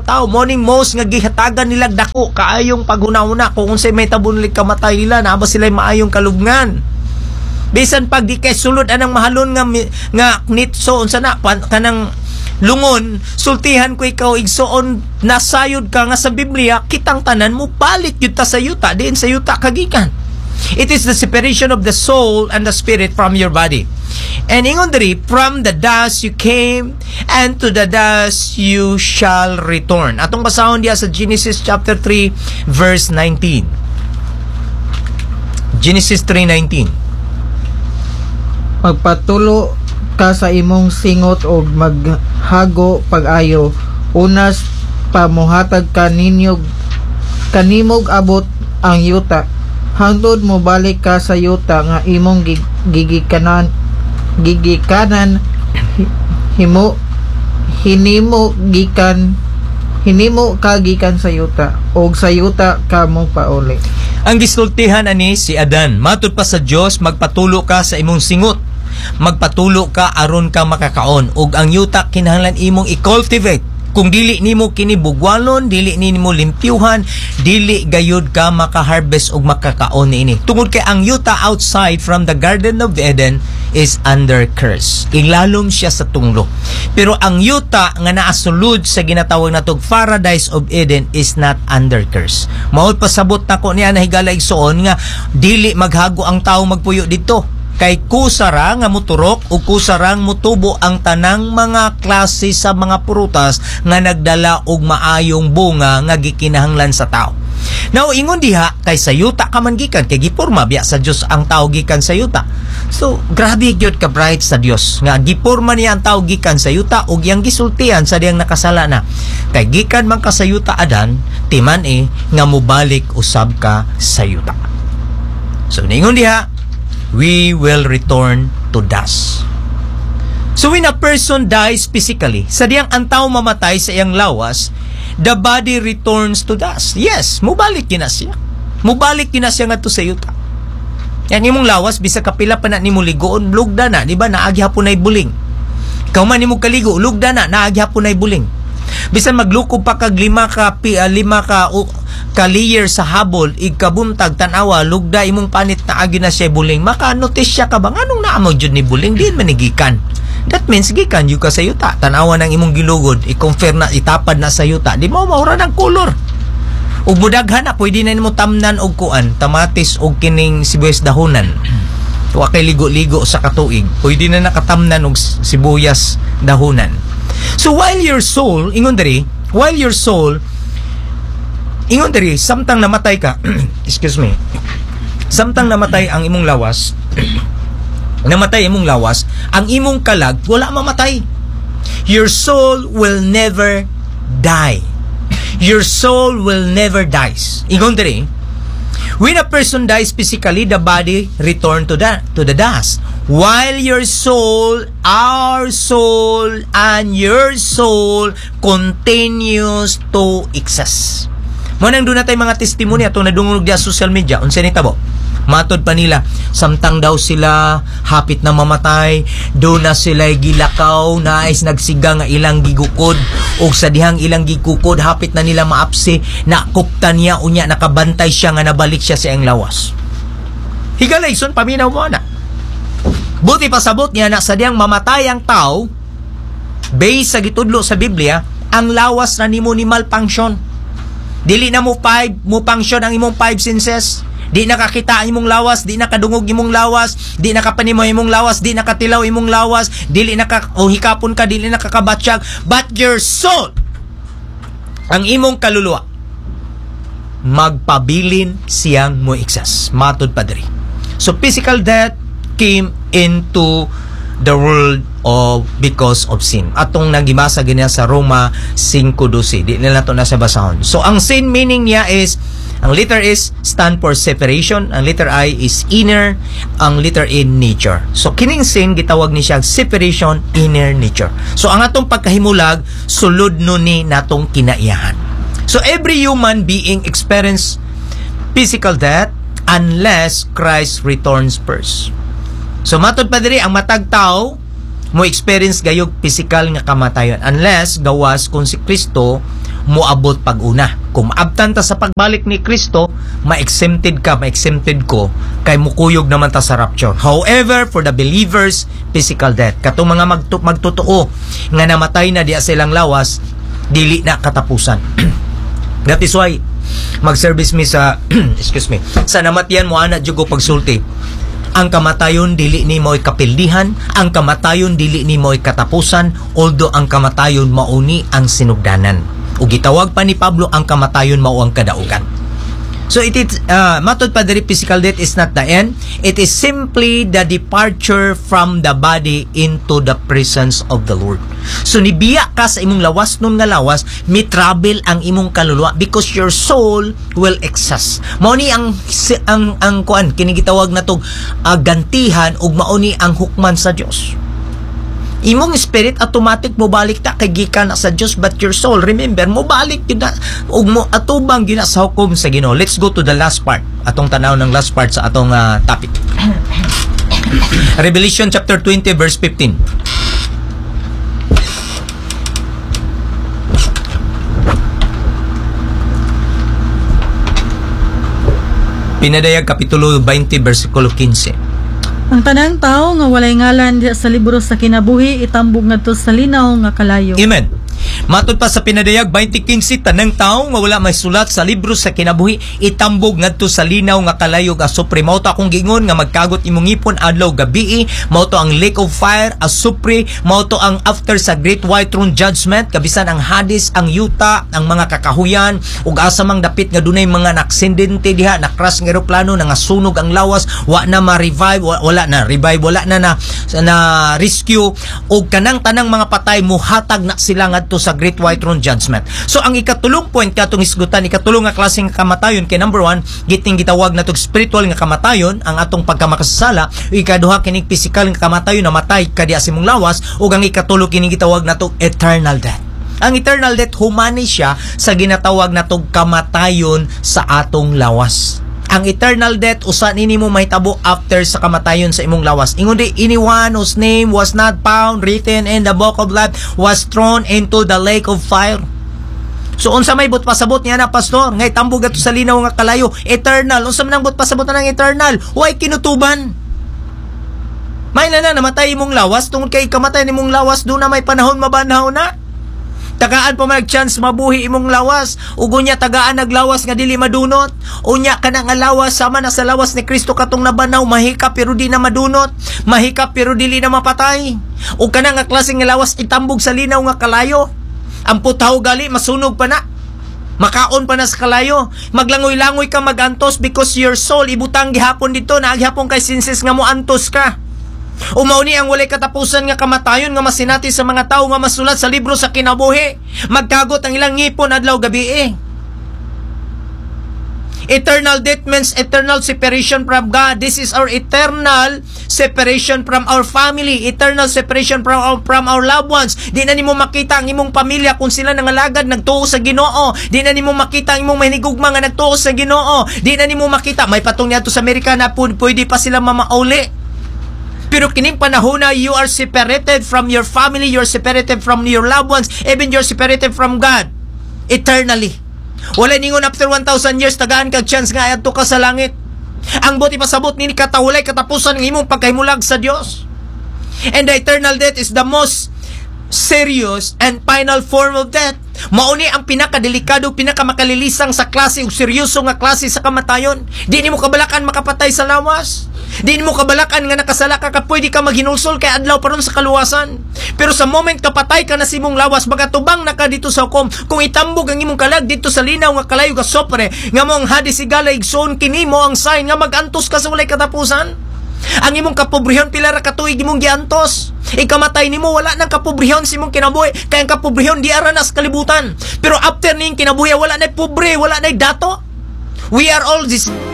tao. Morning most nga gihatagan nila dako kaayong paghuna-una kung unsay may tabunulig kamatay nila na ba sila maayong kalubngan. Bisan pag di kay sulod anang mahalon nga nitso unsa na kanang lungon, sultihan ko ikaw igsoon nasayod ka nga sa Biblia, kitang tanan mo balik yun ta sa yuta, diin sa yuta kagikan. It is the separation of the soul and the spirit from your body. And ingon diri, from the dust you came, and to the dust you shall return. Atong basahon diya sa Genesis chapter 3 verse 19. Genesis 3:19. Magpatulo ka sa imong singot o maghago pag-ayo, unas pamuhatag kanimog abot ang yuta, hangtod mo balik ka sa yuta nga imong gigikanan hinimo ka gikan sa yuta, og sa yuta ka mo pauli. Ang gisultihan ani si Adan, matud pa sa Dios, magpatulo ka sa imong singot, magpatulo ka aron ka makakaon, ug ang yuta kinahanglan imong i-cultivate. Kung dili nimo kini bugwalon, dili nimo limpyuhan, dili gayud ka maka-harvest ug makakaon niini. Tungod kay ang yuta outside from the Garden of Eden is under curse. Ilalom siya sa tunglo. Pero ang yuta nga naa sulod sa ginatawag natog Paradise of Eden is not under curse. Maud pasabot nako niya na higala igsoon nga dili maghago ang tawo magpuyo dito. Kay kusara nga muturok o kusarang mutubo ang tanang mga klase sa mga prutas nga nagdala og maayong bunga nga gikinahanglan sa tao. Now ingon diha kay sa yuta ka man gikan, kay giporma biya sa Dios ang tao gikan sa yuta. So grabe gyud ka bright sa Dios nga giporma niya ang tao gikan sa yuta ug yang gisultihan sa diyang nakasala na. Kay gikan man ka sa yuta Adan, timan nga mubalik usab ka sa yuta. So ningon diha, we will return to dust. So when a person dies physically, sa diyang ang tao mamatay sa iyang lawas, the body returns to dust. Yes, mubalik yun na siya. Mubalik yun na siya nga to sa yuta. Yan imong lawas, bisa kapila pa na nimo ligoon, lugda na, di ba? Naagi hapon na buling. Ikaw man nimo kaligo, lugda na, naagi hapon na buling. Bisan maglukob pa kag lima ka layer sa habol, igkabuntag tanawa, lugda imong panit na agi na siya buling, maka-notice siya ka ba anong naamo jud ni buling, din manigikan. That means gikan yu ka sa yuta, tanawa ng imong gilugod, i-confer na, itapad na sa yuta, di mo maura ng color. Ug budaghan na, pwede na nimo tamnan og kuan, tamatis og kining sibuyas dahonan. Wa kay ligo-ligo sa katuig, pwede na nakatamnan og sibuyas dahonan. So while your soul, ingon diri, samtang namatay ka, excuse me, samtang namatay ang imong lawas, ang imong kalag, wala mamatay. Your soul will never die. Your soul will never dies. Ingon diri, when a person dies physically, the body return to the dust. While your soul, our soul, and your soul continues to exist. Mo nang doon na tayo mga testimony atong nadungog dia social media. Unsa ni tabo? Matod pa nila, samtang daw sila hapit na mamatay, doon na sila gilakaw, nais nagsiga nga ilang gigukod, o sa dihang ilang gigukod, hapit na nila maapsi, nakuptan niya, unya, nakabantay siya nga nabalik siya sa iyang lawas. Higalayson, paminaw mo na. Buti pasabot niya na sa diyang mamatay ang tao, based sa gitudlo sa Biblia, ang lawas na nimo ni malfunction. Dili na mo function ang imong 5 senses. Di nakakita ang imong lawas, di nakadungog imong lawas, di nakapanimo imong lawas, di nakatilaw imong lawas, dili hikapon ka, dili nakakabatsyag, but your soul, ang imong kaluluwa, magpabilin siyang mo exist. Matod pa diri. So physical death came into the world because of sin. Atong nagimasa ganyan sa Roma 5:12. Di nila to nasa basahon. So ang sin meaning niya is, ang letter S stand for separation, ang letter I is inner, ang letter N nature. So kining sin gitawag ni siya separation, inner nature. So ang atong pagkahimulag sulod no ni natong kinaiyahan. So every human being experience physical death unless Christ returns first. So matod pa diri ang matag tao mo experience gayog physical nga kamatayon unless gawas kung si Kristo moabot pag-una. Kung maabtan ta sa pagbalik ni Kristo, ma-exempted ka, ma-exempted ko, kay mukuyog naman ta sa rapture. However, for the believers, physical death. Katong mga magtotoo nga namatay na diya sa ilang lawas, dili na katapusan. That is why mag-service mi sa excuse me, sa namatian mo ana jugo pagsulti. Ang kamatayon dili ni mo'y kapildihan, ang kamatayon dili ni mo'y katapusan, although ang kamatayon mauni ang sinugdanan. Ug gitawag pa ni Pablo ang kamatayon mao ang kadaugan. So it is matod pa diri, physical death is not the end. It is simply the departure from the body into the presence of the Lord. So nibiya ka sa imong lawas nun nga lawas, mi-travel ang imong kaluluwa because your soul will excess. Mao ni ang kuan kini gitawag natong gantihan ug mao ni ang hukman sa Dios. Imong spirit automatic mo balik ta kay gikan na sa Dios, but your soul, remember, mo balik gyud na ug mo atubang gyud na sa hukom sa Ginoo. Let's go to the last part. Atong tanaw ng last part sa atong topic. Revelation chapter 20 verse 15. Pinadayag kapitulo 20 versikulo 15. Ang tanang tao nga walay ngalan diha sa libro sa kinabuhi itambog ngadto sa linaw nga kalayo. Amen. Matod pa sa Pinadayag 20:15, tanang tao nga wala may sulat sa libro sa kinabuhi itambog ngadto sa linaw nga kalayo nga supre. Mao to akong gingon nga magkagot imong ngipon adlaw gabi. Mao to ang lake of fire as supre. Mao to ang after sa great white throne judgment, kabisan ang Hades, ang yuta, ang mga kakahuyan ug asa mang dapit nga dunay mga naksidente diha, na crash nga eroplano, nga sunog ang lawas, wa na ma-revive, wala na rescue ug kanang tanang mga patay muhatag na sila ngadto sa great white throne judgment. So ang ikatulong point katong isgutan, ikatulong nga klaseng kamatayon kay number 1, gitawag natong spiritual nga kamatayon, ang atong pagkamakasala. Ikaduha kining physical nga kamatayon, namatay ka diha sa imong lawas, ug ang ikatulo kining gitawag natong eternal death. Ang eternal death humani siya sa ginatawag natong kamatayon sa atong lawas. Ang eternal death usa nini mo mahitabo after sa kamatayon sa imong lawas. Ingon di, anyone whose name was not found written in the book of life was thrown into the lake of fire. So unsa may but pasabot niya na pastor ngay tambog ato sa linaw nga kalayo, eternal. Unsa man ang but pasabot na ng eternal? Way kinutuban. May na namatay imong lawas, tungod kay kamatay nimong lawas do na may panahon mabanhaw na. Tagaan pa man chance mabuhi imong lawas, ug unya tagaan naglawas nga dili madunot. Unya kana nga lawas sama na sa lawas ni Kristo katong nabanaw, mahikap pero di na madunot, mahikap pero dili na mapatay. Ug kana nga klase nga lawas itambog sa linaw nga kalayo. Ang putaw gali masunog pa na. Makaon pa na sa kalayo. Maglangoy-langoy ka magantos because your soul ibutang gihapon dito, naaghapon kay sinses nga mo antos ka. Umaw ni ang walay katapusan nga kamatayon nga masinati sa mga tao nga masulat sa libro sa kinabuhi. Magkagot ang ilang ngipon adlaw gabi. Eternal death means eternal separation from God. This is our eternal separation from our family, eternal separation from our loved ones. Di na nimo makita ang imong pamilya kung sila nangalagad nagtuo sa Ginoo. Di na nimo makita ang imong mahinigugma nga nagtuo sa Ginoo. Di na nimo makita may patong niya to sa Amerika na pwede pa sila mamauli. Pero kining panahon na you are separated from your family, you're separated from your loved ones, even you're separated from God eternally. Wala ningon after 1,000 years tagaan kag chance nga adto ka sa langit. Ang buti pasabot nini katawalay katapusan ng imong pagkahimulag sa Dios. And the eternal death is the most serious and final form of death. Mauni ang pinakadelikado, pinakamakalilisang sa klase o seryoso nga klase sa kamatayon. Di nimo kabalakan makapatay sa lawas. Di nimo kabalakan nga nakasala ka pwede ka maghinulsol kay adlaw paron sa kaluwasan. Pero sa moment kapatay ka na sa imong lawas, magatubang na ka dito sa hukom. Kung itambog ang imong kalag dito sa linaw nga kalayo ka sopre, nga mo ang Hades sigala igsoon, kini mo ang sign nga magantos ka sa walay katapusan. Ang imong kapobrehon pila ra ka tuig imong giantos. Ikamatay nimo wala nang kapobrehon sa imong kinabuhi, kay ang kapobrehon di ara na sa kalibutan. Pero after ning kinabuhi wala nay pobre, wala nay dato. We are all this